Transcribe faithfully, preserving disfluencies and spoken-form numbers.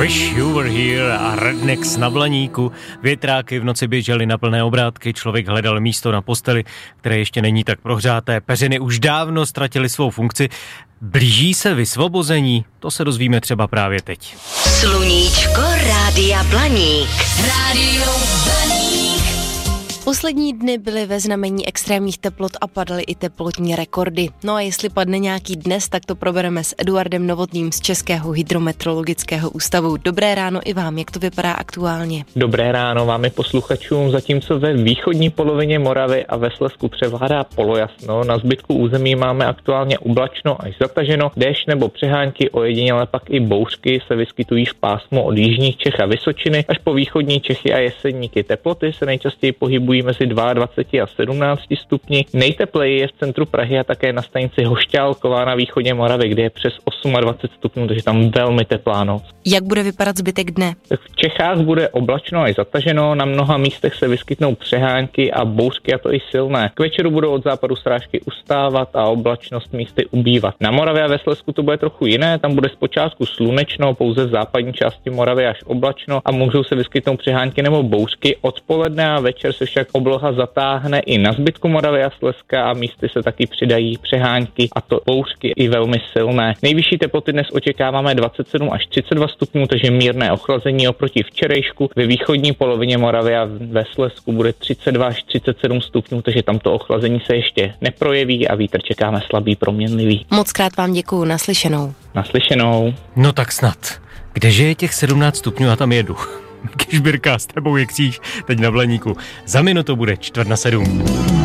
Wish You Were Here a Rednecks na Blaníku. Větráky v noci běžely na plné obrátky, člověk hledal místo na posteli, které ještě není tak prohřáté. Peřiny už dávno ztratily svou funkci. Blíží se vysvobození? To se dozvíme třeba právě teď. Sluníčko Rádia Blaník. Rádio Blaník. Poslední dny byly ve znamení extrémních teplot a padaly i teplotní rekordy. No a jestli padne nějaký dnes, tak to probereme s Eduardem Novotným z Českého hydrometeorologického ústavu. Dobré ráno i vám, jak to vypadá aktuálně? Dobré ráno vám i posluchačům, zatímco ve východní polovině Moravy a ve Slezsku převládá polojasno, na zbytku území máme aktuálně oblačno až zataženo, déšť nebo přehánky, ojediněle pak i bouřky se vyskytují v pásmu od jižních Čech a Vysočiny až po východní Čechy a Jeseníky. Teploty se nejčastěji pohybují mezi dvacet dva a sedmnáct stupni. Nejtepleji je v centru Prahy a také na stanici Hošťálková na východě Moravy, kde je přes dvacet osm stupňů, takže tam velmi teplá noc. Jak bude vypadat zbytek dne? V Čechách bude oblačno až zataženo, na mnoha místech se vyskytnou přehánky a bouřky, a to i silné. K večeru budou od západu srážky ustávat a oblačnost místy ubývat. Na Moravě a ve Slezsku to bude trochu jiné, tam bude zpočátku slunečno, pouze v západní části Moravy až oblačno a můžou se vyskytnout přehánky nebo bouřky. Odpoledne a večer se však obloha zatáhne i na zbytku Moravy a Slezska a místy se taky přidají přehánky, a to bouřky i velmi silné. Nejvyšší teploty dnes očekáváme dvacet sedm až třicet dva stupňů, takže mírné ochlazení oproti včerejšku. Ve východní polovině Moravy a ve Slezsku bude třicet dva až třicet sedm stupňů, takže tamto ochlazení se ještě neprojeví a vítr čekáme slabý, proměnlivý. Mockrát vám děkuju, naslyšenou. Naslyšenou. No tak snad. Kdeže je těch sedmnáct stupňů a tam jedu? Kežbirka s tebou je kříž, teď na Blaníku. Za minutu bude čtvrt na sedm.